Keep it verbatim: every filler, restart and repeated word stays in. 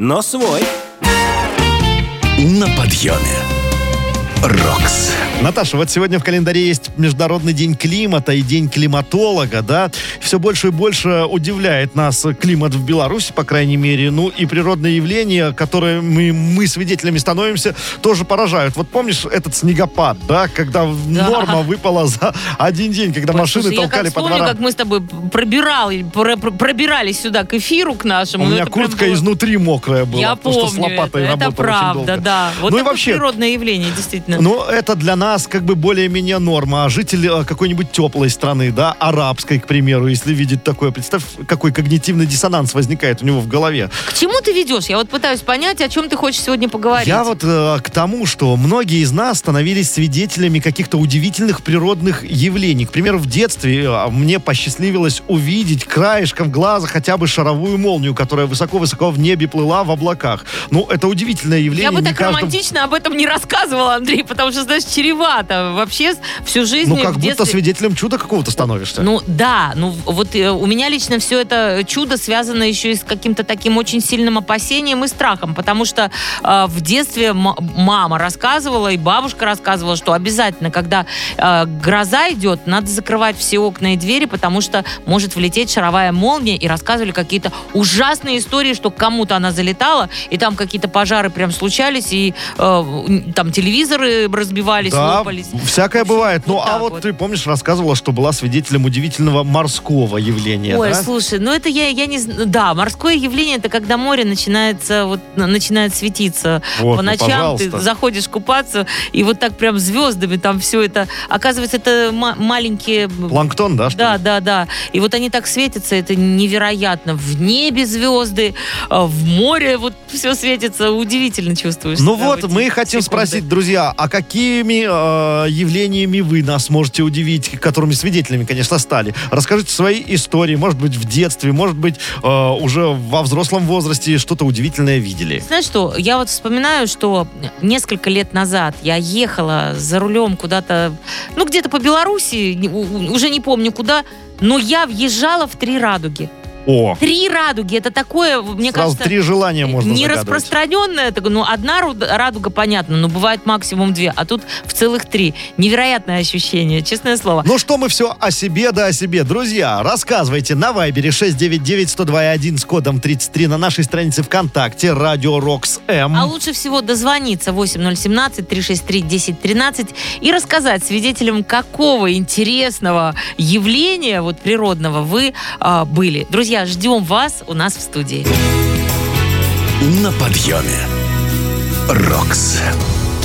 но свой. На подъеме. Рокс. Наташа, вот сегодня в календаре есть Международный день климата и день климатолога, да? Все больше и больше удивляет нас климат в Беларуси, по крайней мере. Ну и природные явления, которые мы, мы свидетелями становимся, тоже поражают. Вот помнишь этот снегопад, да? Когда да. норма выпала за один день, когда Ой, машины слушай, толкали я как по вспомню, дворам. как мы с тобой пробирали, пробирались сюда к эфиру, к нашему. У меня куртка было... изнутри мокрая была. Я помню, с лопатой это, это правда, да. Вот ну такое вообще, природное явление, действительно. Ну, это для нас как бы более-менее норма. А житель какой-нибудь теплой страны, да, арабской, к примеру, если видит такое, представь, какой когнитивный диссонанс возникает у него в голове. К чему ты ведешь? Я вот пытаюсь понять, о чем ты хочешь сегодня поговорить. Я вот э, к тому, что многие из нас становились свидетелями каких-то удивительных природных явлений. К примеру, в детстве э, мне посчастливилось увидеть краешком глаза хотя бы шаровую молнию, которая высоко-высоко в небе плыла в облаках. Ну, это удивительное явление. Я бы так каждом... романтично об этом не рассказывала, Андрей, потому что, знаешь, чревато. Вообще всю жизнь... Ну, как в будто детстве... свидетелем чуда какого-то становишься. Ну, да. Ну, вот э, у меня лично все это чудо связано еще и с каким-то таким очень сильным опасением и страхом, потому что э, в детстве м- мама рассказывала, и бабушка рассказывала, что обязательно, когда э, гроза идет, надо закрывать все окна и двери, потому что может влететь шаровая молния, и рассказывали какие-то ужасные истории, что кому-то она залетала, и там какие-то пожары прям случались, и э, там телевизоры разбивались, да, лопались. Всякое бывает. Ну, вот а вот, вот ты помнишь, рассказывала, что была свидетелем удивительного морского явления, Ой, да? слушай, ну это я, я не знаю. Да, морское явление — это когда море начинается, вот, начинает светиться вот, по ну, ночам, пожалуйста. ты заходишь купаться, и вот так прям звездами там все это... Оказывается, это ма- маленькие... Планктон, да? Что да, ли? да, да. И вот они так светятся, это невероятно. В небе звезды, в море вот все светится, удивительно чувствуешь. Ну вот, мы хотим секунды. спросить, друзья, а какими э, явлениями вы нас можете удивить, которыми свидетелями, конечно, стали? Расскажите свои истории, может быть, в детстве, может быть, э, уже во взрослом возрасте что-то удивительное видели. Знаешь что, я вот вспоминаю, что несколько лет назад я ехала за рулем куда-то, ну, где-то по Беларуси, уже не помню куда, но я въезжала в Три Радуги. О! Три радуги, это такое, мне Сразу кажется... три желания можно не загадывать. распространенное, ну, одна радуга, понятно, но бывает максимум две, а тут в целых три. Невероятное ощущение, честное слово. Ну что, мы все о себе да о себе. Друзья, рассказывайте на Вайбере шесть девять девять сто два один с кодом тридцать три, на нашей странице ВКонтакте Радио Рокс М. А лучше всего дозвониться восемь ноль один семь три шесть три десять тринадцать и рассказать свидетелям, какого интересного явления вот природного вы а, были. Друзья, ждем вас у нас в студии. На подъеме. Рокс.